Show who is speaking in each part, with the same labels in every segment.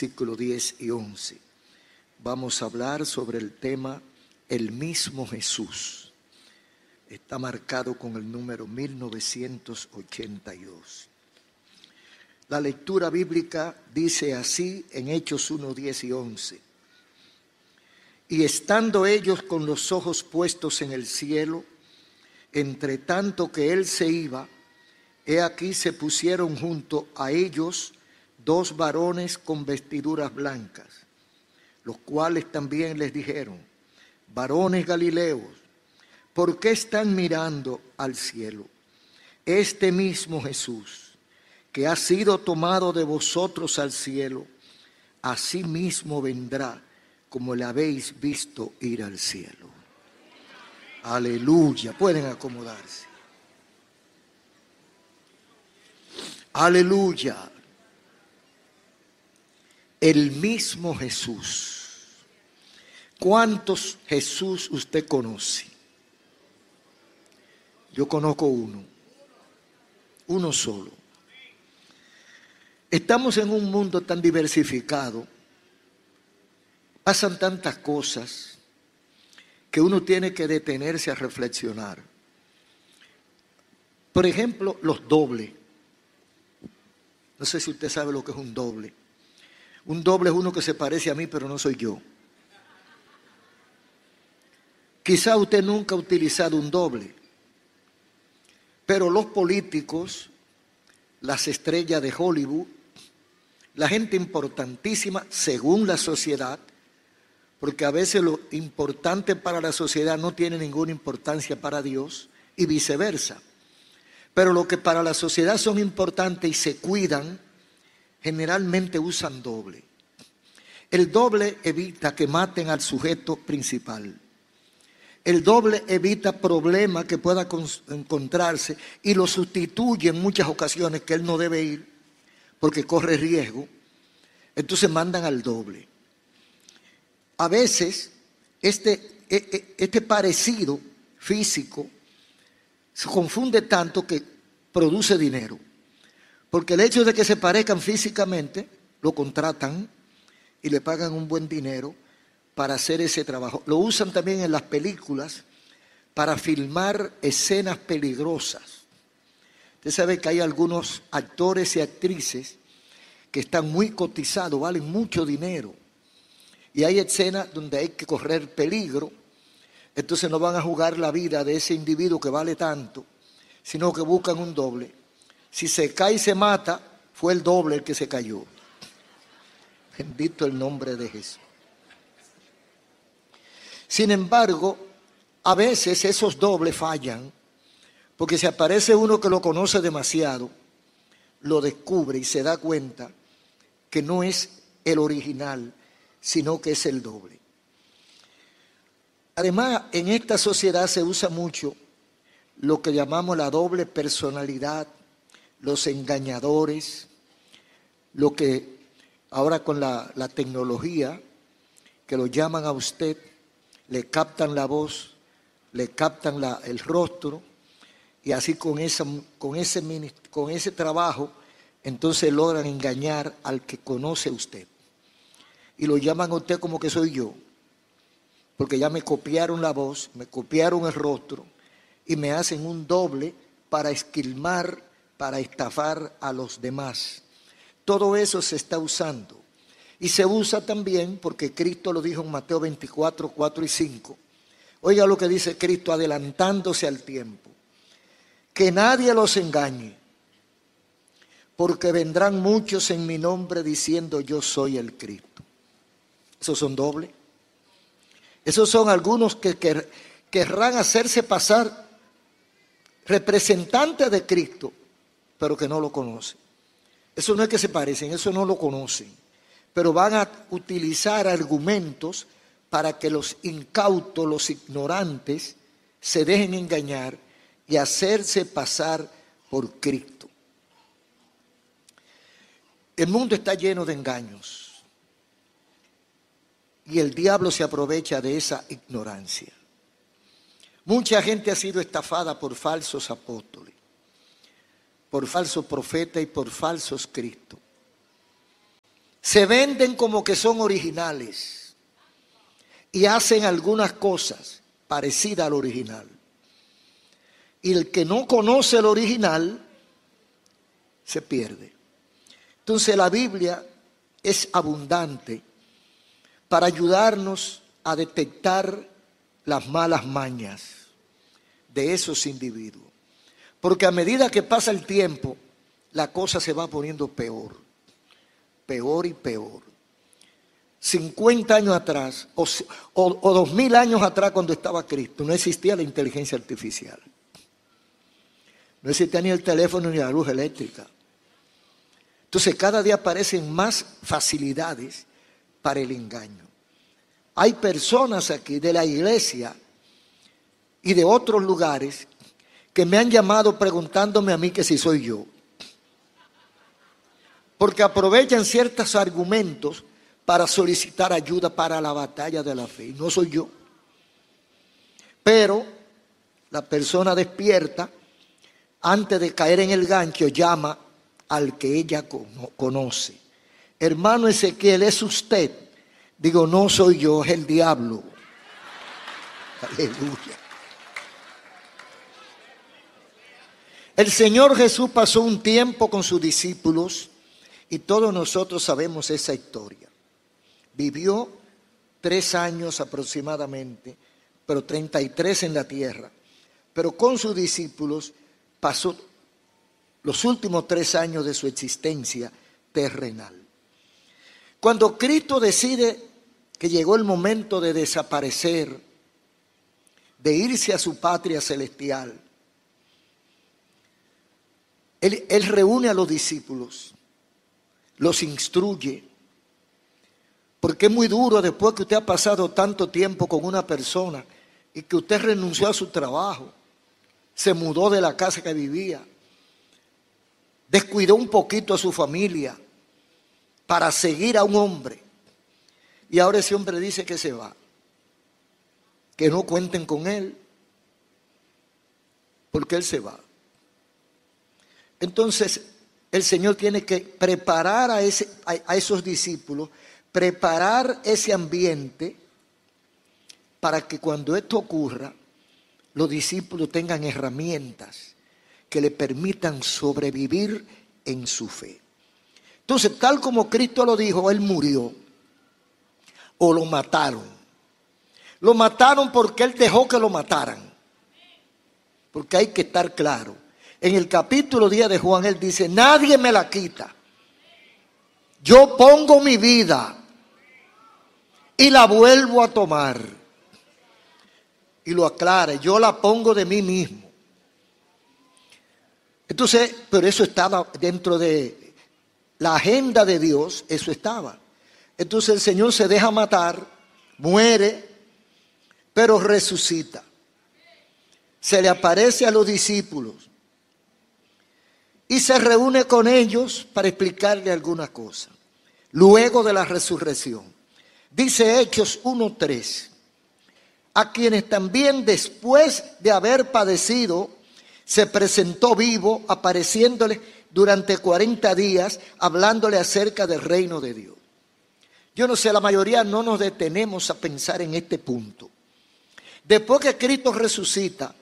Speaker 1: versículos 10 y 11. Vamos a hablar sobre el tema el mismo Jesús. Está marcado con el número 1982. La lectura bíblica dice así en Hechos 1, 10 y 11. Y estando ellos con los ojos puestos en el cielo, entre tanto que él se iba, he aquí se pusieron junto a ellos dos varones con vestiduras blancas, los cuales también les dijeron: varones galileos, ¿por qué están mirando al cielo? Este mismo Jesús, que ha sido tomado de vosotros al cielo, así mismo vendrá como le habéis visto ir al cielo. Aleluya. Pueden acomodarse. Aleluya. El mismo Jesús. ¿Cuántos Jesús usted conoce? Yo conozco uno. Uno solo. Estamos en un mundo tan diversificado. Pasan tantas cosas que uno tiene que detenerse a reflexionar. Por ejemplo, los dobles. No sé si usted sabe lo que es un doble. Un doble es uno que se parece a mí, pero no soy yo. Quizá usted nunca ha utilizado un doble, pero los políticos, las estrellas de Hollywood, la gente importantísima según la sociedad, porque a veces lo importante para la sociedad no tiene ninguna importancia para Dios y viceversa. Pero lo que para la sociedad son importantes y se cuidan, generalmente usan doble. El doble evita que maten al sujeto principal. El doble evita problemas que pueda encontrarse y lo sustituye en muchas ocasiones que él no debe ir porque corre riesgo. Entonces mandan al doble. A veces este parecido físico se confunde tanto que produce dinero. Porque el hecho de que se parezcan físicamente, lo contratan y le pagan un buen dinero para hacer ese trabajo. Lo usan también en las películas para filmar escenas peligrosas. Usted sabe que hay algunos actores y actrices que están muy cotizados, valen mucho dinero. Y hay escenas donde hay que correr peligro. Entonces no van a jugar la vida de ese individuo que vale tanto, sino que buscan un doble. Si se cae y se mata, fue el doble el que se cayó. Bendito el nombre de Jesús. Sin embargo, a veces esos dobles fallan, porque si aparece uno que lo conoce demasiado, lo descubre y se da cuenta que no es el original, sino que es el doble. Además, en esta sociedad se usa mucho lo que llamamos la doble personalidad, los engañadores, lo que ahora con la tecnología, que lo llaman a usted, le captan la voz, le captan el rostro, y así con ese trabajo, entonces logran engañar al que conoce a usted. Y lo llaman a usted como que soy yo, porque ya me copiaron la voz, me copiaron el rostro y me hacen un doble para esquilmar, para estafar a los demás. Todo eso se está usando. Y se usa también porque Cristo lo dijo en Mateo 24, 4 y 5. Oiga lo que dice Cristo adelantándose al tiempo. Que nadie los engañe, porque vendrán muchos en mi nombre diciendo yo soy el Cristo. Esos son dobles. Esos son algunos que querrán hacerse pasar representantes de Cristo, pero que no lo conocen. Eso no es que se parecen, eso no lo conocen. Pero van a utilizar argumentos para que los incautos, los ignorantes, se dejen engañar y hacerse pasar por Cristo. El mundo está lleno de engaños. Y el diablo se aprovecha de esa ignorancia. Mucha gente ha sido estafada por falsos apóstoles, por falsos profetas y por falsos Cristos. se venden como que son originales y hacen algunas cosas parecidas al original. Y el que no conoce el original se pierde. Entonces la Biblia es abundante para ayudarnos a detectar las malas mañas de esos individuos. Porque a medida que pasa el tiempo, la cosa se va poniendo peor, peor y peor. 50 años atrás o 2000 años atrás, cuando estaba Cristo, no existía la inteligencia artificial. No existía ni el teléfono ni la luz eléctrica. Entonces cada día aparecen más facilidades para el engaño. Hay personas aquí de la iglesia y de otros lugares que me han llamado preguntándome a mí que si soy yo. Porque aprovechan ciertos argumentos para solicitar ayuda para la batalla de la fe. Y no soy yo. Pero la persona despierta, antes de caer en el gancho, llama al que ella conoce. Hermano Ezequiel, ¿es usted? Digo, no soy yo, es el diablo. Aleluya. El Señor Jesús pasó un tiempo con sus discípulos y todos nosotros sabemos esa historia. Vivió 3 años aproximadamente, pero 33 en la tierra. Pero con sus discípulos pasó los últimos 3 años de su existencia terrenal. Cuando Cristo decide que llegó el momento de desaparecer, de irse a su patria celestial, Él reúne a los discípulos, los instruye, porque es muy duro después que usted ha pasado tanto tiempo con una persona y que usted renunció a su trabajo, se mudó de la casa que vivía, descuidó un poquito a su familia para seguir a un hombre. Y ahora ese hombre dice que se va, que no cuenten con él, porque él se va. Entonces el Señor tiene que preparar a esos discípulos, preparar ese ambiente para que cuando esto ocurra, los discípulos tengan herramientas que le permitan sobrevivir en su fe. Entonces, tal como Cristo lo dijo, Él murió o lo mataron. Lo mataron porque Él dejó que lo mataran. Porque hay que estar claro. En el capítulo 10 de Juan, Él dice, nadie me la quita. Yo pongo mi vida y la vuelvo a tomar. Y lo aclara, yo la pongo de mí mismo. Entonces, pero eso estaba dentro de la agenda de Dios, eso estaba. Entonces el Señor se deja matar, muere, pero resucita. Se le aparece a los discípulos y se reúne con ellos para explicarle alguna cosa. Luego de la resurrección. Dice Hechos 1:3. A quienes también después de haber padecido, se presentó vivo, apareciéndole durante 40 días, hablándole acerca del reino de Dios. Yo no sé, la mayoría no nos detenemos a pensar en este punto. Después que Cristo resucita,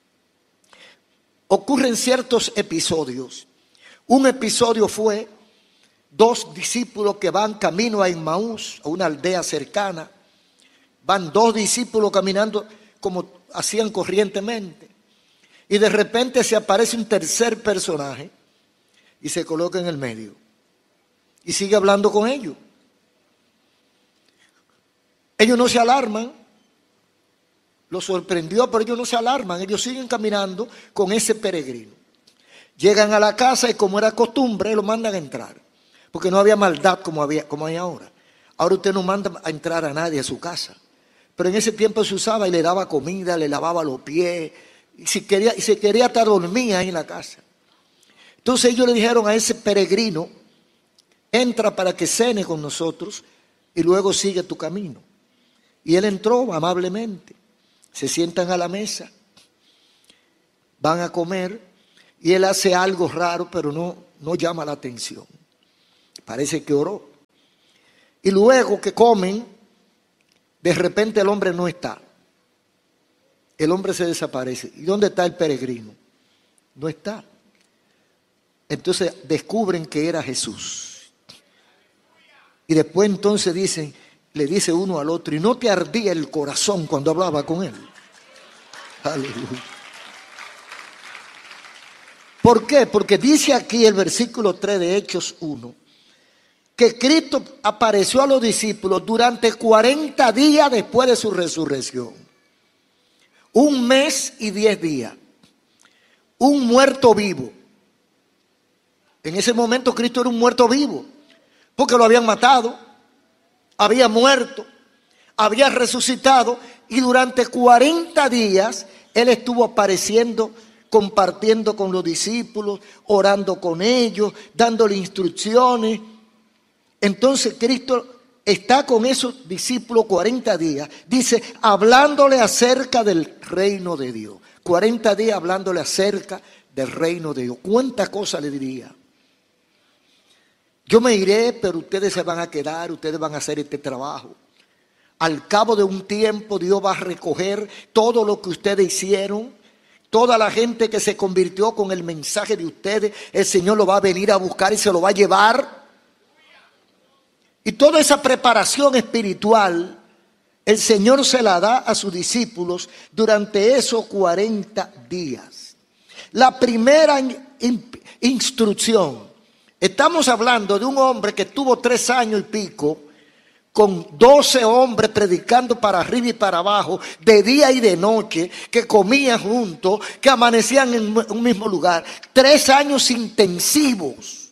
Speaker 1: ocurren ciertos episodios. Un episodio fue 2 discípulos que van camino a Emmaús, a una aldea cercana. Van 2 discípulos caminando como hacían corrientemente. Y de repente se aparece un tercer personaje y se coloca en el medio. Y sigue hablando con ellos. Ellos no se alarman. Los sorprendió, pero ellos no se alarman. Ellos siguen caminando con ese peregrino. Llegan a la casa y como era costumbre, lo mandan a entrar. Porque no había maldad como hay ahora. Ahora usted no manda a entrar a nadie a su casa. Pero en ese tiempo se usaba y le daba comida, le lavaba los pies. Y si quería hasta dormía ahí en la casa. Entonces ellos le dijeron a ese peregrino, entra para que cene con nosotros y luego sigue tu camino. Y él entró amablemente. Se sientan a la mesa, van a comer y él hace algo raro, pero no llama la atención. Parece que oró. Y luego que comen, de repente el hombre no está. El hombre se desaparece. ¿Y dónde está el peregrino? No está. Entonces descubren que era Jesús. Y después entonces le dice uno al otro, ¿y no te ardía el corazón cuando hablaba con él? Aleluya. ¿Por qué? Porque dice aquí el versículo 3 de Hechos 1, que Cristo apareció a los discípulos durante 40 días después de su resurrección. 1 mes y 10 días. Un muerto vivo. En ese momento Cristo era un muerto vivo, porque lo habían matado, había muerto, había resucitado, y durante 40 días Él estuvo apareciendo, compartiendo con los discípulos, orando con ellos, dándole instrucciones. Entonces Cristo está con esos discípulos 40 días, dice, hablándole acerca del reino de Dios. 40 días hablándole acerca del reino de Dios. ¿Cuántas cosas le diría? Yo me iré, pero ustedes se van a quedar, ustedes van a hacer este trabajo. Al cabo de un tiempo Dios va a recoger todo lo que ustedes hicieron. Toda la gente que se convirtió con el mensaje de ustedes, el Señor lo va a venir a buscar y se lo va a llevar. Y toda esa preparación espiritual, el Señor se la da a sus discípulos durante esos 40 días. La primera instrucción. Estamos hablando de un hombre que tuvo 3 años y pico con 12 hombres predicando para arriba y para abajo, de día y de noche, que comían juntos, que amanecían en un mismo lugar. 3 años intensivos.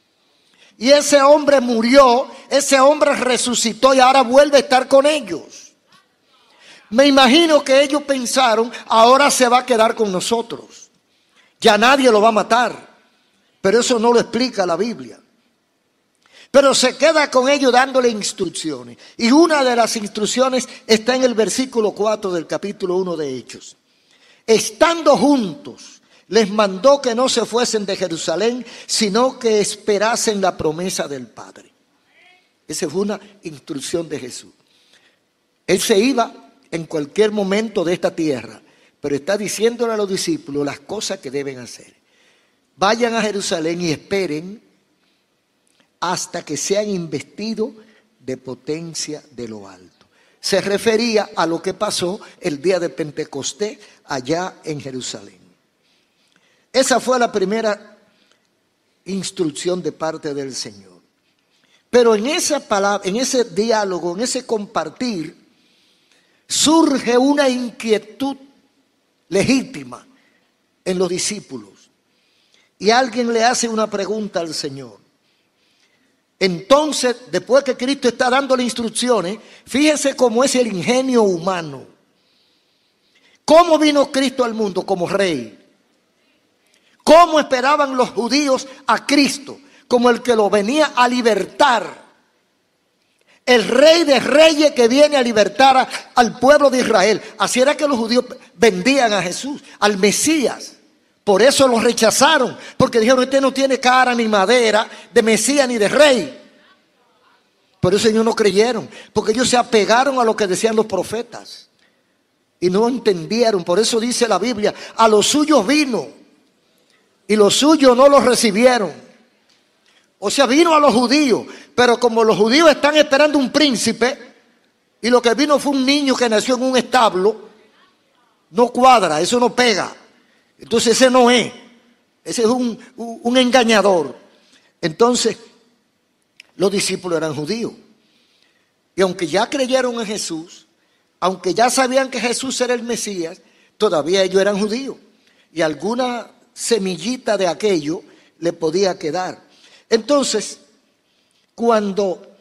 Speaker 1: Y ese hombre murió, ese hombre resucitó y ahora vuelve a estar con ellos. Me imagino que ellos pensaron, ahora se va a quedar con nosotros. Ya nadie lo va a matar. Pero eso no lo explica la Biblia. Pero se queda con ellos dándole instrucciones. Y una de las instrucciones está en el versículo 4 del capítulo 1 de Hechos. Estando juntos, les mandó que no se fuesen de Jerusalén, sino que esperasen la promesa del Padre. Esa fue una instrucción de Jesús. Él se iba en cualquier momento de esta tierra, pero está diciéndole a los discípulos las cosas que deben hacer. Vayan a Jerusalén y esperen hasta que sean investidos de potencia de lo alto. Se refería a lo que pasó el día de Pentecostés allá en Jerusalén. Esa fue la primera instrucción de parte del Señor. Pero en esa palabra, en ese diálogo, en ese compartir, surge una inquietud legítima en los discípulos. Y alguien le hace una pregunta al Señor. Entonces, después que Cristo está dándole instrucciones, fíjese cómo es el ingenio humano. ¿Cómo vino Cristo al mundo? Como rey. ¿Cómo esperaban los judíos a Cristo? Como el que lo venía a libertar. El rey de reyes que viene a libertar al pueblo de Israel. Así era que los judíos vendían a Jesús, al Mesías. Por eso lo rechazaron, porque dijeron, este no tiene cara ni madera de Mesías ni de rey. Por eso ellos no creyeron, porque ellos se apegaron a lo que decían los profetas y no entendieron. Por eso dice la Biblia, a los suyos vino y los suyos no los recibieron. O sea, vino a los judíos, pero como los judíos están esperando un príncipe y lo que vino fue un niño que nació en un establo, no cuadra, eso no pega. Entonces ese no es, ese es un engañador. Entonces los discípulos eran judíos. Y aunque ya creyeron en Jesús, aunque ya sabían que Jesús era el Mesías, todavía ellos eran judíos. Y alguna semillita de aquello le podía quedar. Entonces, cuando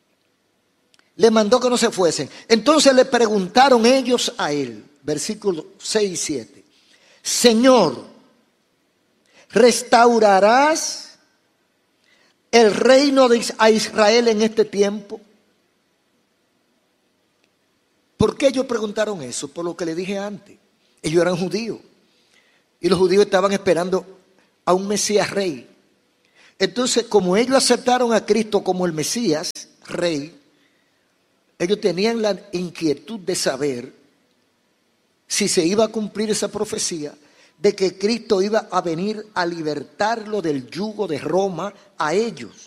Speaker 1: le mandó que no se fuesen, entonces le preguntaron ellos a él, versículos 6 y 7. Señor, ¿restaurarás el reino a Israel en este tiempo? ¿Por qué ellos preguntaron eso? Por lo que le dije antes. Ellos eran judíos. Y los judíos estaban esperando a un Mesías rey. Entonces, como ellos aceptaron a Cristo como el Mesías rey, Ellos tenían la inquietud de saber si se iba a cumplir esa profecía de que Cristo iba a venir a libertarlo del yugo de Roma a ellos.